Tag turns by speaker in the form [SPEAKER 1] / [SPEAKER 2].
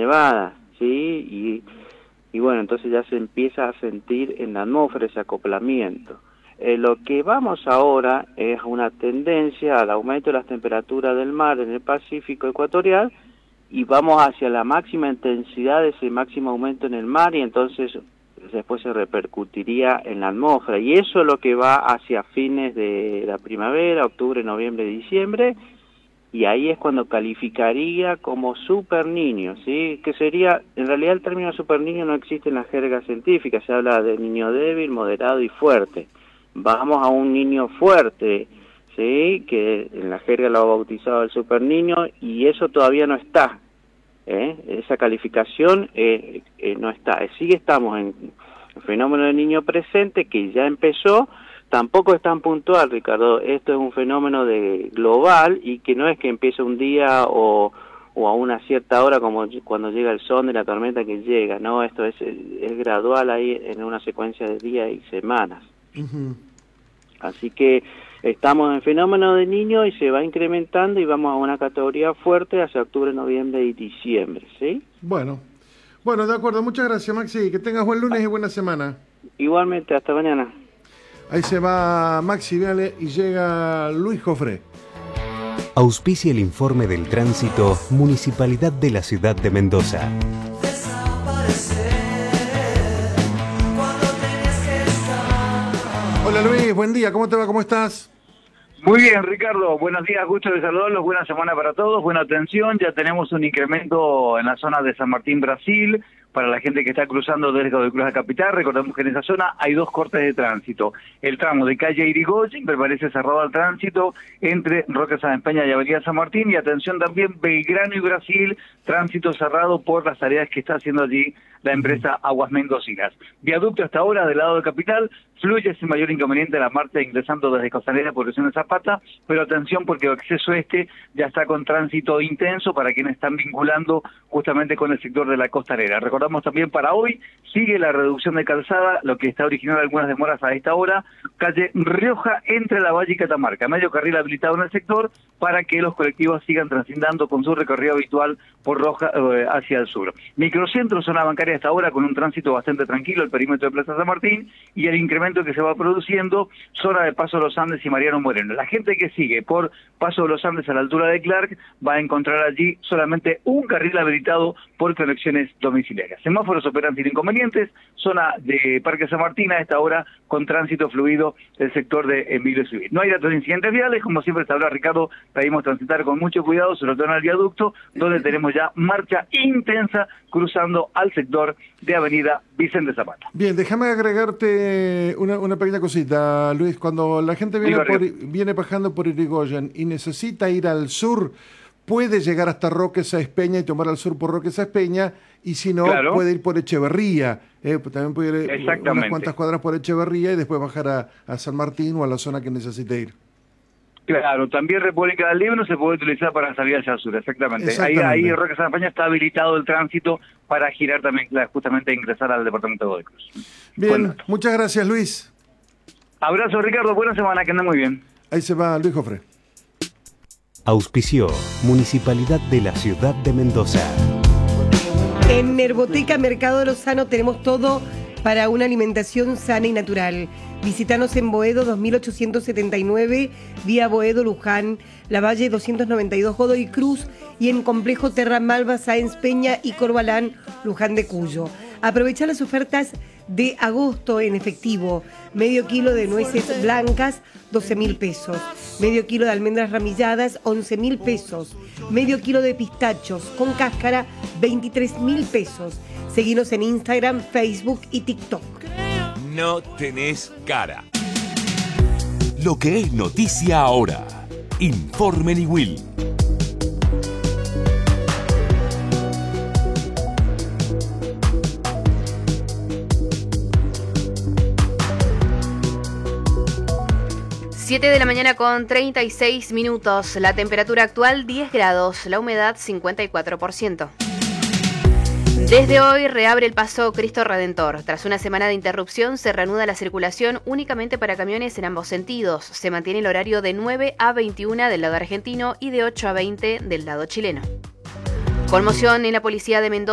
[SPEAKER 1] elevadas, ¿sí? Y bueno, entonces ya se empieza a sentir en la atmósfera ese acoplamiento. Lo que vamos ahora es una tendencia al aumento de las temperaturas del mar en el Pacífico ecuatorial, y vamos hacia la máxima intensidad de ese máximo aumento en el mar, y entonces después se repercutiría en la atmósfera, y eso es lo que va hacia fines de la primavera, octubre, noviembre, diciembre, y ahí es cuando calificaría como super niño, ¿sí? Que sería, en realidad el término super niño no existe en la jerga científica, se habla de niño débil, moderado y fuerte. Vamos a un niño fuerte, ¿sí? Que en la jerga lo ha bautizado el super niño, y eso todavía no está, esa calificación no está. Sí estamos en el fenómeno del niño presente, que ya empezó. Tampoco es tan puntual, Ricardo. Esto es un fenómeno global, y que no es que empiece un día o a una cierta hora, como cuando llega el son de la tormenta que llega, ¿no? Esto es gradual ahí en una secuencia de días y semanas.
[SPEAKER 2] Uh-huh.
[SPEAKER 1] Así que estamos en fenómeno de niño y se va incrementando, y vamos a una categoría fuerte hacia octubre, noviembre y diciembre, ¿sí?
[SPEAKER 2] Bueno, de acuerdo. Muchas gracias, Maxi. Que tengas buen lunes y buena semana.
[SPEAKER 1] Igualmente, hasta mañana.
[SPEAKER 2] Ahí se va Maxi Viale y llega Luis Jofré.
[SPEAKER 3] Auspicia el informe del tránsito Municipalidad de la Ciudad de Mendoza.
[SPEAKER 2] Hola Luis, buen día. ¿Cómo te va? ¿Cómo estás?
[SPEAKER 4] Muy bien, Ricardo. Buenos días, gusto de saludarlos. Buena semana para todos. Buena atención. Ya tenemos un incremento en la zona de San Martín, Brasil. Para la gente que está cruzando desde Godoy Cruz a Capital, recordemos que en esa zona hay dos cortes de tránsito. El tramo de calle Irigoyen permanece cerrado al tránsito entre Roque San Peña y Avenida San Martín. Y atención también, Belgrano y Brasil, tránsito cerrado por las tareas que está haciendo allí la empresa Aguas Mendocinas. Viaducto hasta ahora del lado de Capital, fluye sin mayor inconveniente la marcha ingresando desde Costanera por Presión de Zapata, pero atención porque el acceso este ya está con tránsito intenso para quienes están vinculando justamente con el sector de la Costanera. Recordamos también para hoy, sigue la reducción de calzada, lo que está originando algunas demoras a esta hora, calle Rioja entre La Valle y Catamarca, medio carril habilitado en el sector para que los colectivos sigan transitando con su recorrido habitual por Roja hacia el sur. Microcentro, zona bancaria hasta ahora con un tránsito bastante tranquilo, el perímetro de Plaza San Martín, y el incremento que se va produciendo, zona de Paso de los Andes y Mariano Moreno. La gente que sigue por Paso de los Andes a la altura de Clark va a encontrar allí solamente un carril habilitado por conexiones domiciliarias. Semáforos operan sin inconvenientes, zona de Parque San Martín a esta hora con tránsito fluido del sector de Emilio Civil. No hay datos de incidentes viales, como siempre te habla Ricardo, pedimos transitar con mucho cuidado, sobre todo en el viaducto, donde tenemos ya marcha intensa cruzando al sector de Avenida Vicente Zapata.
[SPEAKER 2] Bien, déjame agregarte una pequeña cosita, Luis. Cuando la gente viene bajando por Irigoyen y necesita ir al sur, puede llegar hasta Roque Sáenz Peña y tomar al sur por Roque Sáenz Peña, y si no, claro, puede ir por Echeverría. También puede ir unas cuantas cuadras por Echeverría y después bajar a San Martín o a la zona que necesite ir.
[SPEAKER 4] Claro, también República del Líbano se puede utilizar para salir hacia el sur, exactamente. Ahí Roque Sáenz Peña está habilitado el tránsito para girar también, justamente ingresar al departamento de Godoy Cruz.
[SPEAKER 2] Bien, muchas gracias, Luis.
[SPEAKER 4] Abrazo, Ricardo, buena semana, que ande muy bien.
[SPEAKER 2] Ahí se va Luis Jofré.
[SPEAKER 3] Auspició Municipalidad de la Ciudad de Mendoza.
[SPEAKER 5] En Herboteca Mercado Lozano tenemos todo para una alimentación sana y natural. Visítanos en Boedo 2879, vía Boedo Luján, La Valle 292 Godoy Cruz, y en Complejo Terra Malva, Sáenz Peña y Corbalán, Luján de Cuyo. Aprovecha las ofertas de agosto en efectivo. Medio kilo de nueces blancas, 12.000 pesos. Medio kilo de almendras ramilladas, 11.000 pesos. Medio kilo de pistachos con cáscara, 23.000 pesos. Seguinos en Instagram, Facebook y TikTok.
[SPEAKER 6] No tenés cara. Lo que es noticia ahora. Informe Niwil.
[SPEAKER 7] Siete de la mañana con 36 minutos. La temperatura actual 10 grados. La humedad 54%. Desde hoy reabre el paso Cristo Redentor. Tras una semana de interrupción, se reanuda la circulación únicamente para camiones en ambos sentidos. Se mantiene el horario de 9 a 21 del lado argentino y de 8 a 20 del lado chileno. Conmoción en la policía de Mendoza.